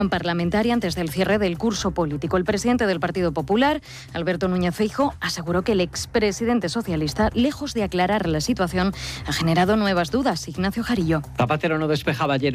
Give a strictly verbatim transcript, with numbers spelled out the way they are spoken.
Parlamentaria antes del cierre del curso político. El presidente del Partido Popular, Alberto Núñez Feijóo, aseguró que el expresidente socialista, lejos de aclarar la situación, ha generado nuevas dudas. Ignacio Jarillo. Zapatero no despejaba ayer